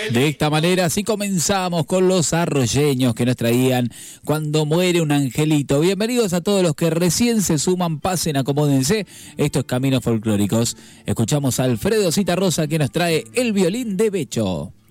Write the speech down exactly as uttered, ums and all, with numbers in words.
De esta manera, así comenzamos con los arroyeños que nos traían Cuando muere un angelito. Bienvenidos a todos los que recién se suman, pasen, acomódense. Esto es Caminos Folclóricos. Escuchamos a Alfredo Citarrosa que nos trae El violín de Becho.